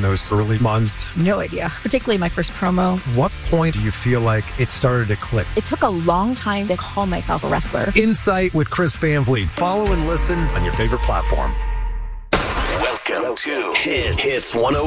in those early months? No idea, particularly my first promo. What point do you feel like it started to click? It took a long time to call myself a wrestler. Insight with Chris Van Vliet. Follow and listen on your favorite platform. Welcome to Hits 101.